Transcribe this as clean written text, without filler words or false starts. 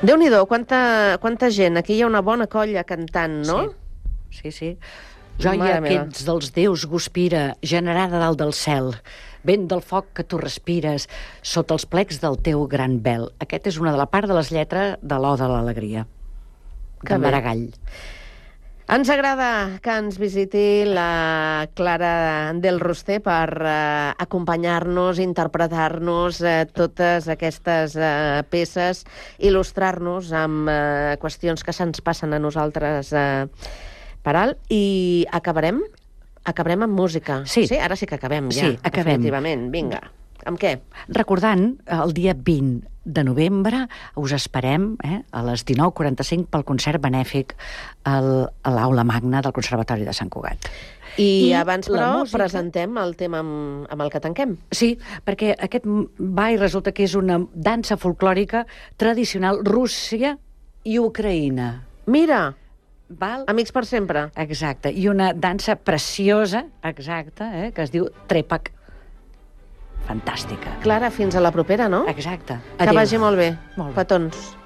Déu-n'hi-do, quanta gent. Aquí hi ha una bona colla cantant, no? Sí, sí. Joia que ets dels déus, guspira, generada dalt del cel. Vent del foc que tu respires, sota els plecs del teu gran vel. Aquest és una de la part de les lletres de l'O de l'Alegria, de Maragall. Ens agrada que ens visiti la Clara del Roster per acompanyar-nos, interpretar-nos totes aquestes peces, il·lustrar-nos amb qüestions que se'ns passen a nosaltres per alt. I acabarem amb música. Sí. Ara sí que acabem, ja. Sí, acabem. Definitivament. Vinga. Amb què? Recordant, el dia 20 de novembre us esperem a les 19:45 pel concert benèfic a l'Aula Magna del Conservatori de Sant Cugat. I abans, però, presentem el tema amb el que tanquem. Sí, perquè aquest ball resulta que és una dansa folclòrica tradicional Rússia i Ucraïna. Mira! Val? Amics per sempre. Exacte. I una dansa preciosa, exacta, que es diu Trepak. Fantàstica. Clara, fins a la propera, no? Exacte. Que vagi molt bé. Molt bé. Petons.